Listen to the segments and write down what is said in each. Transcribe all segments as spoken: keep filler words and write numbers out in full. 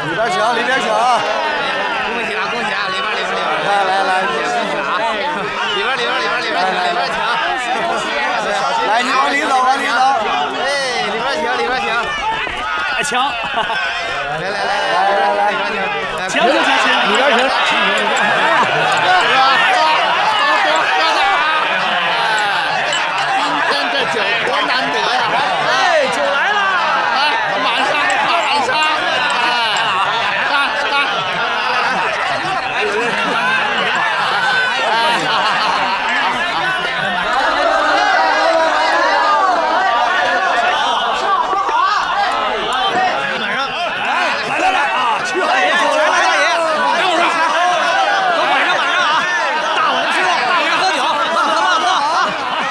里边请，里边请。 恭喜啊，恭喜啊！里边里边里边。 来来来， 恭喜啊！里边里边里边里边请，里边请。 来，你往里走，往里走。 哎，里边请，里边请。 请。 来来来来来来，里边请。 请请请，里边请。 今天这酒多难得呀！ 哎，酒来了！ 哎，马上马上，哎，干干！ 来来来啊！去大爷，酒来了，大爷！等会儿啊，等晚上晚上啊，大碗吃肉，大碗喝酒，慢喝慢喝啊！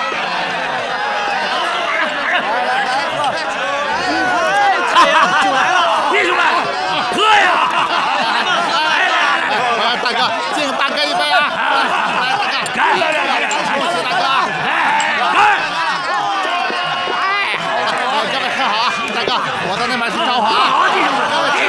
大爷，酒来了，弟兄们，喝呀！来来来，大哥，敬大哥一杯啊！来，大哥， 干！来来来， 恭喜大哥！ 干！ 哎，各位喝好啊！大哥，我在那边去招呼啊！ 好，弟兄们， 各位